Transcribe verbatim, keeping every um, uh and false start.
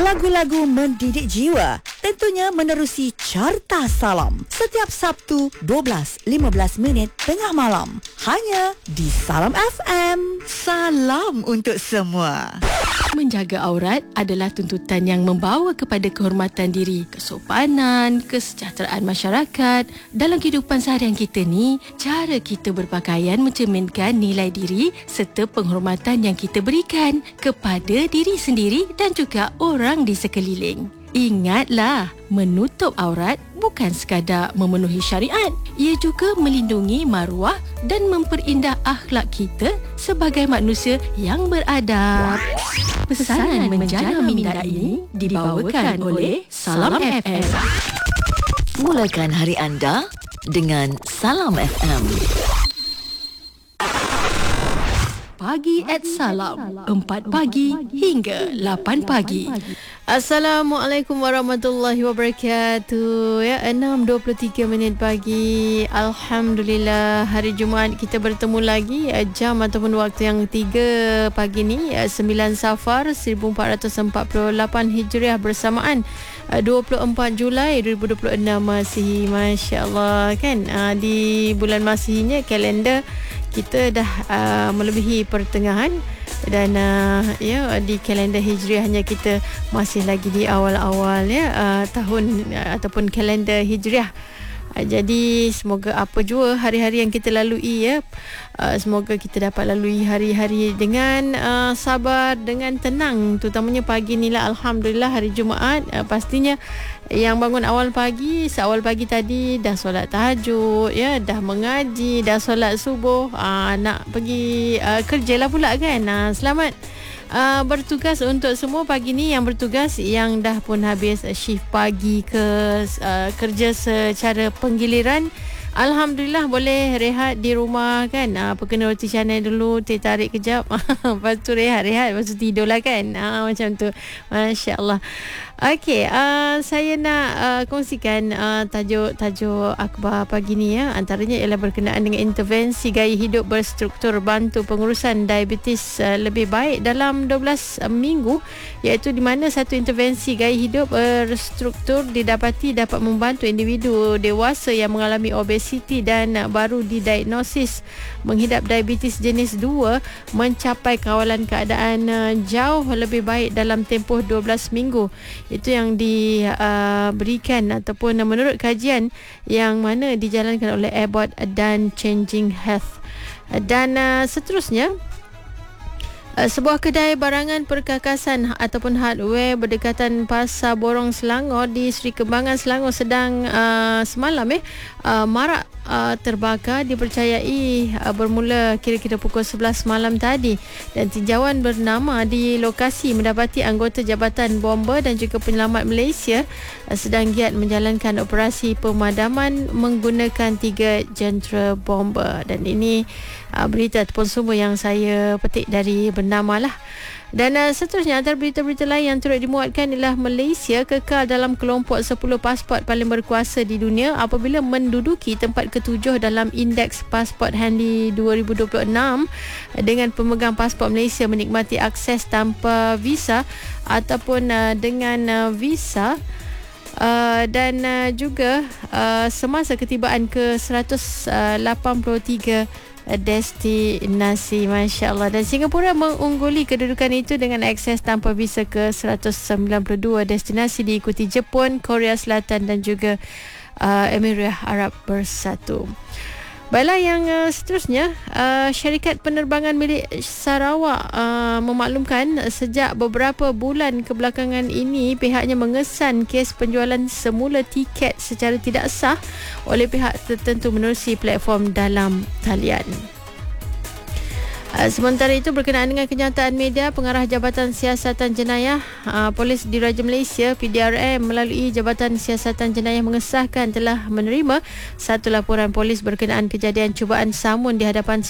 Lagu-lagu mendidik jiwa tentunya menerusi Carta Salam setiap Sabtu dua belas lima belas minit tengah malam hanya di Salam F M. Salam untuk semua. Menjaga aurat adalah tuntutan yang membawa kepada kehormatan diri, kesopanan, kesejahteraan masyarakat. Dalam kehidupan seharian kita ni, cara kita berpakaian mencerminkan nilai diri serta penghormatan yang kita berikan kepada diri sendiri dan juga orang di sekeliling. Ingatlah, menutup aurat bukan sekadar memenuhi syariat. Ia juga melindungi maruah dan memperindah akhlak kita sebagai manusia yang beradab. Pesanan menjana minda ini dibawakan oleh Salam F M. Mulakan hari anda dengan Salam F M. Pagi at Salam, empat pagi hingga lapan pagi. Assalamualaikum warahmatullahi wabarakatuh. Ya, enam dua puluh tiga minit pagi. Alhamdulillah, hari Jumaat kita bertemu lagi. Jam ataupun waktu yang tiga pagi ni, sembilan Safar seribu empat ratus empat puluh lapan Hijriah bersamaan dua puluh empat Julai dua ribu dua puluh enam Masihi. Masya Allah kan, di bulan Masihinya kalender kita dah uh, melebihi pertengahan dan uh, ya di kalender Hijriahnya kita masih lagi di awal-awal ya uh, tahun uh, ataupun kalender Hijriah. Uh, jadi semoga apa jua hari-hari yang kita lalui ya, uh, semoga kita dapat lalui hari-hari dengan uh, sabar, dengan tenang, terutamanya pagi ni lah. Alhamdulillah hari Jumaat, uh, pastinya yang bangun awal pagi, seawal pagi tadi dah solat tahajud ya, dah mengaji, dah solat subuh, aa, nak pergi aa, kerja lah pula kan. Aa, selamat aa, bertugas untuk semua pagi ni yang bertugas, yang dah pun habis shift pagi ke aa, kerja secara penggiliran. Alhamdulillah boleh rehat di rumah kan. Ah, perkena roti canai dulu, teh tarik kejap. Lepas tu rehat-rehat, lepas tu tidur lah kan. Ah, macam tu. Masya Allah. Okey, uh, saya nak uh, kongsikan uh, tajuk-tajuk akhbar pagi ni ya. Antaranya ialah berkenaan dengan intervensi gaya hidup berstruktur bantu pengurusan diabetes uh, lebih baik dalam dua belas uh, minggu, iaitu di mana satu intervensi gaya hidup berstruktur didapati dapat membantu individu dewasa yang mengalami obesiti dan uh, baru didiagnosis menghidap diabetes jenis dua mencapai kawalan keadaan uh, jauh lebih baik dalam tempoh dua belas minggu. Itu yang diberikan uh, ataupun uh, menurut kajian yang mana dijalankan oleh Abbott dan Changing Health. Uh, dan uh, seterusnya, uh, sebuah kedai barangan perkakasan ataupun hardware berdekatan Pasar Borong Selangor di Seri Kembangan Selangor sedang uh, semalam eh uh, marak Uh, terbakar, dipercayai uh, bermula kira-kira pukul sebelas malam tadi, dan tinjauan bernama di lokasi mendapati anggota Jabatan Bomba dan juga Penyelamat Malaysia uh, sedang giat menjalankan operasi pemadaman menggunakan tiga jentera bomba. Dan ini uh, berita ataupun sumber yang saya petik dari bernama lah. Dan uh, seterusnya, antara berita-berita lain yang turut dimuatkan ialah Malaysia kekal dalam kelompok sepuluh pasport paling berkuasa di dunia apabila menduduki tempat ketujuh dalam indeks pasport handy dua ribu dua puluh enam, dengan pemegang pasport Malaysia menikmati akses tanpa visa ataupun uh, dengan uh, visa. Uh, dan uh, juga uh, semasa ketibaan ke seratus lapan puluh tiga destinasi. Masya Allah. Dan Singapura mengungguli kedudukan itu dengan akses tanpa visa ke seratus sembilan puluh dua destinasi, diikuti Jepun, Korea Selatan dan juga uh, Emirat Arab Bersatu. Baiklah, yang uh, seterusnya, uh, syarikat penerbangan milik Sarawak uh, memaklumkan sejak beberapa bulan kebelakangan ini pihaknya mengesan kes penjualan semula tiket secara tidak sah oleh pihak tertentu menerusi platform dalam talian. Uh, sementara itu, berkenaan dengan kenyataan media, Pengarah Jabatan Siasatan Jenayah uh, Polis Diraja Malaysia P D R M melalui Jabatan Siasatan Jenayah mengesahkan telah menerima satu laporan polis berkenaan kejadian cubaan samun di hadapan